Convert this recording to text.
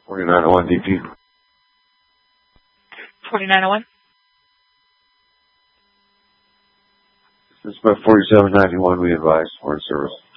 4901 DP. 4901. This is about 4791, we advise foreign service.